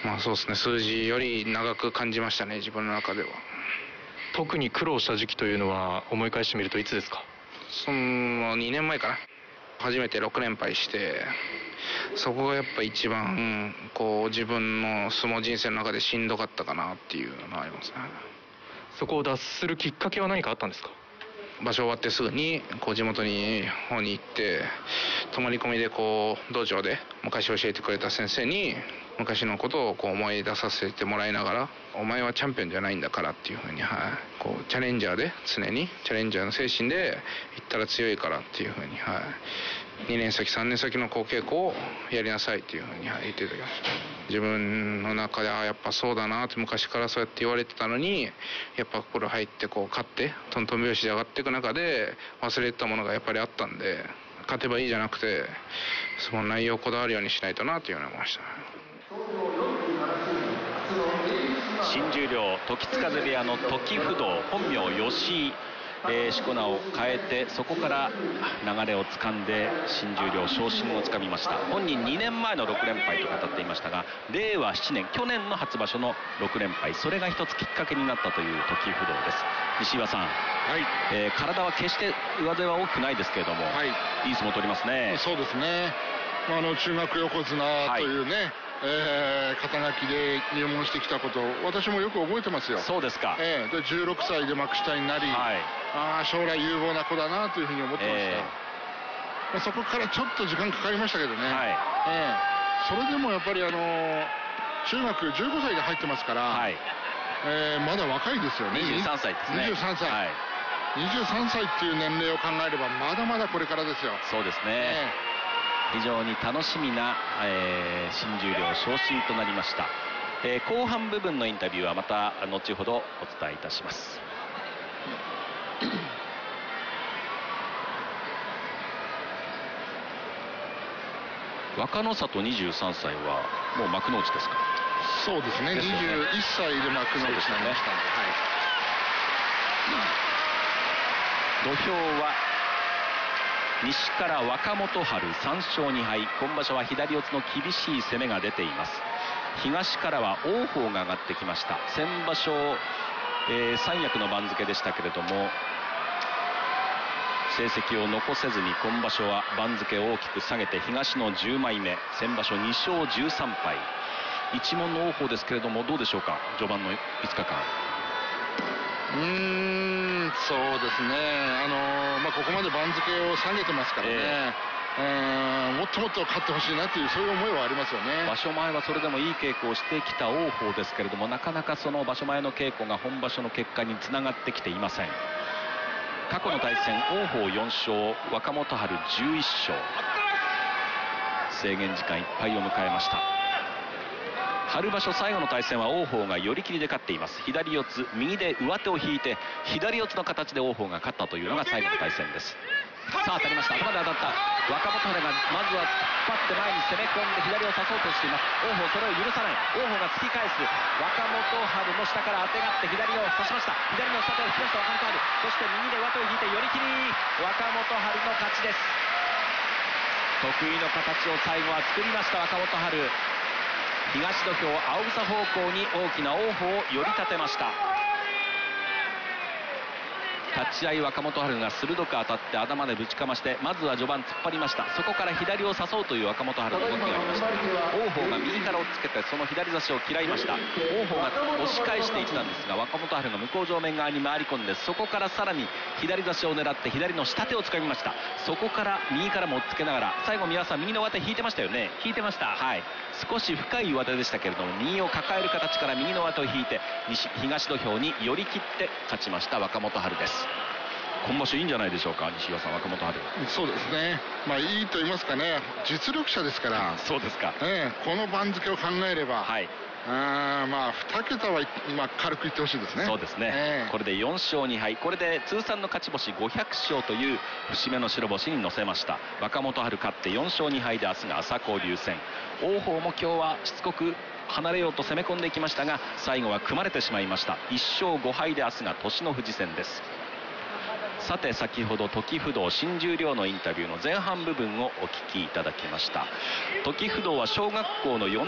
まあそうですね、数字より長く感じましたね、自分の中では。 特に苦労した時期というのは思い返してみるといつですか？ その2年前かな、初めて6連敗して、そこがやっぱ一番こう自分の相撲人生の中でしんどかったかなっていうのがありますね。 そこを脱するきっかけは何かあったんですか？ 場所終わってすぐにこう地元に方に行って、泊まり込みでこう道場で昔教えてくれた先生に昔のことをこう思い出させてもらいながら、お前はチャンピオンじゃないんだからっていうふうに、こうチャレンジャーで、常にチャレンジャーの精神で行ったら強いからっていうふうに、2年先3年先のこう稽古をやりなさいっていうふうに、言っていただきました。自分の中でやっぱそうだなって、昔からそうやって言われてたのに、やっぱ心入ってこう勝ってトントン拍子で上がっていく中で忘れてたものがやっぱりあったんで、勝てばいいじゃなくてその内容をこだわるようにしないとなというように思いました。 新十両時津風部屋の時不動、本名吉井、しこ名を変えてそこから流れをつかんで新十両昇進をつかみました。本人2年前の6連敗と語っていましたが、令和7年去年の初場所の6連敗、それが一つきっかけになったという時不動です。西岩さん、体は決して上背は大きくないですけれども、いい相撲を取りますね。 そうですね、中学横綱というね、肩書きで入門してきたことを私もよく覚えてますよ。 そうですか。 で16歳で幕下になり、将来有望な子だなというふうに思ってました。そこからちょっと時間かかりましたけどね、それでもやっぱり中学15歳で入ってますから、まだ若いですよね。 23歳ですね。 23歳、23歳っていう年齢を考えればまだまだこれからですよ。 そうですね、非常に楽しみな、新十両昇進となりました。後半部分のインタビューはまた後ほどお伝えいたします。若の里23歳はもう幕内ですか？ そうですね、21歳で幕内になりましたので、 土俵は西から若元春3勝2敗、今場所は左四つの厳しい攻めが出ています。東からは王鵬が上がってきました。先場所、三役の番付でしたけれども成績を残せずに、今場所は番付を大きく下げて東の10枚目、先場所2勝13敗、一門の王鵬ですけれどもどうでしょうか、序盤の5日間。 そうですね、ここまで番付を下げてますからね、もっともっと勝ってほしいなという、そういう思いはありますよね。 場所前はそれでもいい稽古をしてきた王鵬ですけれども、なかなかその場所前の稽古が本場所の結果につながってきていません。過去の対戦、王鵬4勝、若元春11勝。制限時間いっぱいを迎えました。春場所最後の対戦は王鵬が寄り切りで勝っています。左四つ、右で上手を引いて左四つの形で王鵬が勝ったというのが最後の対戦です。さあ当たりました、頭で当たった若元春がまずは突っ張って前に攻め込んで左を差そうとしています。王鵬それを許さない、王鵬が突き返す、若元春の下から当てがって左を差しました。左の下手を引きました若元春、そして右で上手を引いて寄り切り、若元春の勝ちです。得意の形を最後は作りました若元春。東土俵青草方向に大きな王鵬を寄り立てました。立ち合い若元春が鋭く当たって頭でぶちかまして、まずは序盤突っ張りました。そこから左を誘うという若元春の動きがありました。王鵬が右から押っつけてその左差しを嫌いました。王鵬が押し返していったんですが、若元春が向こう正面側に回り込んで、そこからさらに左差しを狙って左の下手をつかみました。そこから右からも押っつけながら、最後皆さん右の上手引いてましたよね。引いてました、少し深い上手でしたけれども、右を抱える形から右の上手を引いて東土俵に寄り切って勝ちました若元春です。今場所いいんじゃないでしょうか、西岩さん、若元春。 そうですね、いいと言いますかね、実力者ですから。 そうですか、 この番付を考えれば、2桁は軽くいってほしいですね。 そうですね、これで4勝2敗、これで通算の勝ち星500勝という節目の白星に乗せました。若元春勝って4勝2敗で明日が朝紅龍戦。王鵬も今日はしつこく離れようと攻め込んでいきましたが、最後は組まれてしまいました。1勝5敗で明日が栃ノ富士戦です。さて先ほど時不動新十両のインタビューの前半部分をお聞きいただきました。時不動は小学校の4